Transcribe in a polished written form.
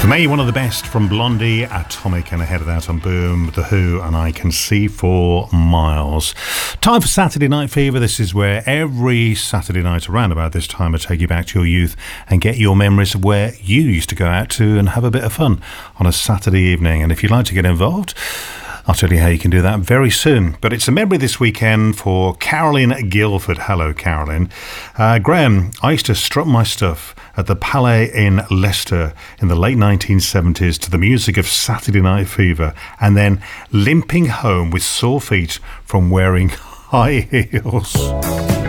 May, one of the best from Blondie, Atomic, and ahead of that on Boom, The Who, and I Can See for Miles. Time for Saturday Night Fever. This is where every Saturday night around about this time I take you back to your youth and get your memories of where you used to go out to and have a bit of fun on a Saturday evening. And if you'd like to get involved, I'll tell you how you can do that very soon. But it's a memory this weekend for Carolyn Guilford. Hello, Carolyn. Graham, I used to strut my stuff at the Palais in Leicester in the late 1970s to the music of Saturday Night Fever, and then limping home with sore feet from wearing high heels.